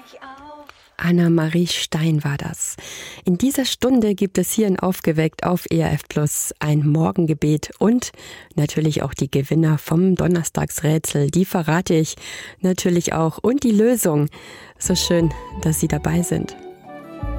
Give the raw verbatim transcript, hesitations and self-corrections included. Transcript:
Anna-Marie Stein war das. In dieser Stunde gibt es hier in Aufgeweckt auf E R F Plus ein Morgengebet und natürlich auch die Gewinner vom Donnerstagsrätsel. Die verrate ich natürlich auch und die Lösung. So schön, dass Sie dabei sind.